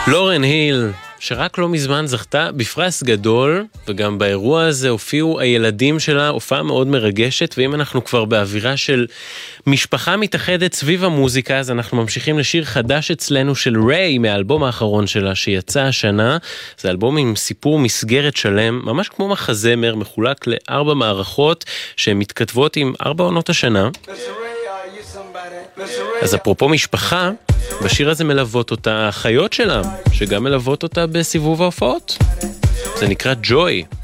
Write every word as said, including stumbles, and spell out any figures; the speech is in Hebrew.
לורן היל, שרק לא מזמן זכתה בפרס גדול, וגם באירוע הזה הופיעו הילדים שלה, הופעה מאוד מרגשת, ואם אנחנו כבר באווירה של משפחה מתאחדת סביב המוזיקה, אז אנחנו ממשיכים לשיר חדש אצלנו של ריי, מהאלבום האחרון שלה שיצא השנה. זה אלבום עם סיפור מסגרת שלם, ממש כמו מחזמר, מחולק לארבע מערכות, שהן מתכתבות עם ארבע עונות השנה. אז אפרופו משפחה, בשיר הזה מלוות אותה החיות שלה, שגם מלוות אותה בסיבוב ההופעות. זה נקרא ג'וי.